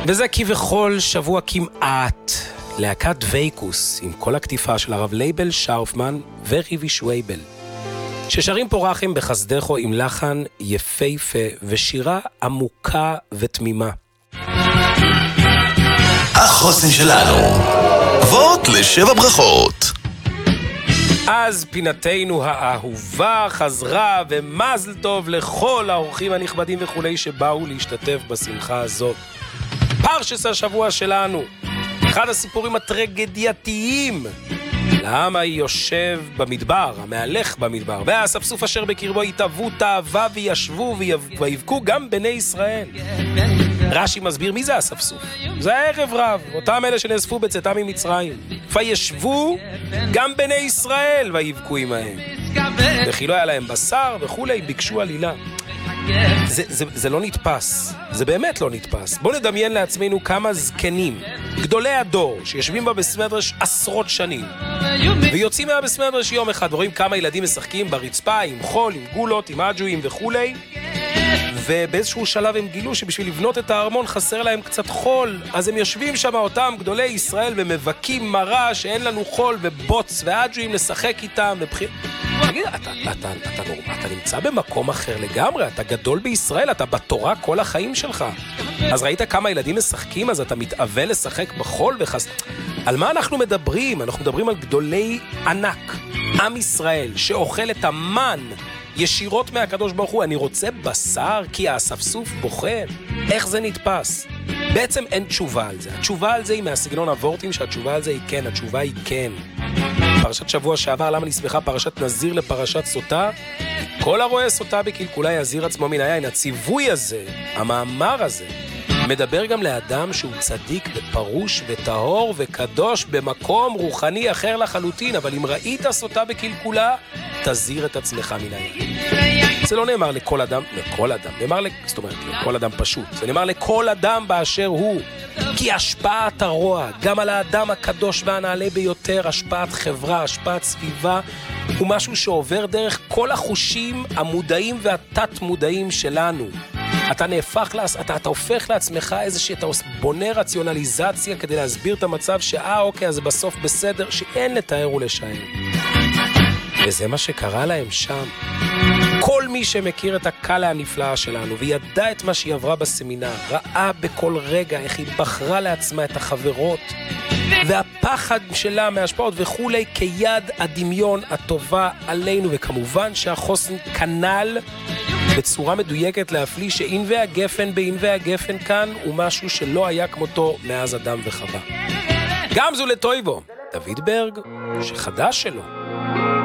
וזה כבכל שבוע כמעט להקת וייקוס עם כל הכתיפה של הרב לייבל שרפמן וריבי שוויבל, ששרים פה רחם בחסדךו עם לחן יפהפה ושירה עמוקה ותמימה. החוסן שלנו, אבות לשבע ברכות. אז פינתנו האהובה חזרה, ומזל טוב לכל האורחים הנכבדים וכולי שבאו להשתתף בשמחה הזאת. פרשס השבוע שלנו, אחד הסיפורים הטרגדייתיים. למה יושב במדבר, המהלך במדבר, והאספסוף אשר בקרבו יתאבו תאווה וישבו ויבכו גם בני ישראל. רש"י מסביר מי זה האספסוף. זה הערב רב, אותם אלה שנאספו בצאתם ממצרים. וישבו גם בני ישראל ויבכו עמהם. וכי לא היה להם בשר וכולי, ביקשו עלילה. זה לא נתפס, זה באמת לא נתפס. בואו נדמיין לעצמנו כמה זקנים, גדולי הדור, שיושבים בבסמדרש עשרות שנים, ויוצאים מהבסמדרש יום אחד, ורואים כמה ילדים משחקים ברצפה, עם חול, עם גולות, עם אג'ויים וכולי, ובאיזשהו שלב הם גילו שבשביל לבנות את הארמון חסר להם קצת חול, אז הם יושבים שם אותם גדולי ישראל ומבקים מרה שאין לנו חול ובוץ ואג'ויים לשחק איתם תגיד, אתה נמצא במקום אחר לגמרי, אתה גדול בישראל, אתה בתורה כל החיים שלך. אז ראית כמה ילדים משחקים, אז אתה מתאווה לשחק בחול על מה אנחנו מדברים? אנחנו מדברים על גדולי ענק, עם ישראל, שאוכל את המן ישירות מהקדוש ברוך הוא. אני רוצה בשר כי האספסוף בוכה. איך זה נתפס? בעצם אין תשובה על זה. התשובה על זה היא מהסגנון הוורטים, שהתשובה על זה היא כן, התשובה היא כן. פרשת שבוע שעבר, למה נסמכה פרשת נזיר לפרשת סוטה? כל הרואה סוטה בקלקולה יזיר עצמו מן היין. הציווי הזה, המאמר הזה, מדבר גם לאדם שהוא צדיק ופרוש וטהור וקדוש במקום רוחני אחר לחלוטין. אבל אם ראית סוטה בקלקולה, תזיר את עצמך מן היין. זה לא נאמר לכל אדם, נאמר זאת אומרת, לכל אדם פשוט. זה נאמר לכל אדם באשר הוא. כי השפעת הרוע, גם על האדם הקדוש והנעלה ביותר, השפעת חברה, השפעת סביבה, הוא משהו שעובר דרך כל החושים המודעים והתת מודעים שלנו. אתה הופך לעצמך איזושהי, אתה בונה רציונליזציה כדי להסביר את המצב אוקיי, אז זה בסוף בסדר, שאין לתאר ולשער. וזה מה שקרה להם שם. כל מי שמכיר את הקהלה הנפלאה שלנו וידע את מה שהיא עברה בסמינר, ראה בכל רגע איך היא בחרה לעצמה את החברות והפחד שלה מהשפעות וכולי כיד הדמיון הטובה עלינו. וכמובן שהחוסן כנל בצורה מדויקת להפליא שענבי הגפן בענבי הגפן כאן הוא משהו שלא היה כמותו מאז אדם וחווה. גם זו לטויבו, דוד ברג, שחדש שלו.